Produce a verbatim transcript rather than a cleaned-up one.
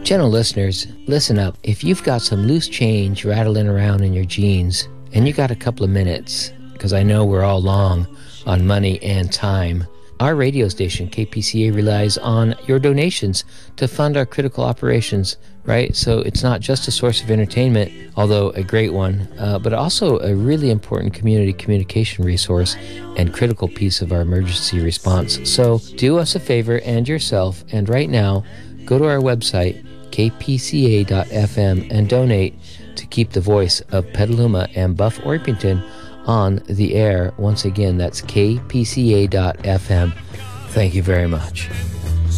Gentle listeners, listen up. If you've got some loose change rattling around in your jeans and you got a couple of minutes, because I know we're all long on money and time, our radio station, K P C A, relies on your donations to fund our critical operations, right? So it's not just a source of entertainment, although a great one, uh, but also a really important community communication resource and critical piece of our emergency response. So do us a favor and yourself, and right now, go to our website, k p c a dot f m, and donate to keep the voice of Petaluma and Buff Orpington on the air. Once again, that's k p c a dot f m. Thank you very much.